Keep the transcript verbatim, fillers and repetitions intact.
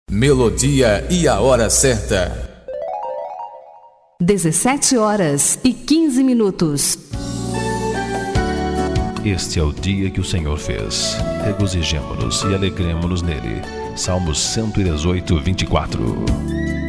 Melodia e a hora certa. dezessete horas e quinze minutos. Este é o dia que o Senhor fez. Regozijemo-nos e alegremo-nos nele. Salmos cento e dezoito, vinte e quatro.